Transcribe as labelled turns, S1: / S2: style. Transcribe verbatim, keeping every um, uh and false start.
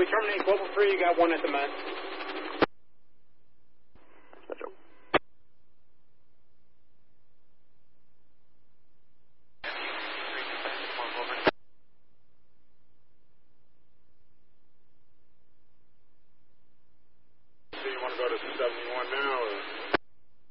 S1: we terminate Global three, you got one at the Met.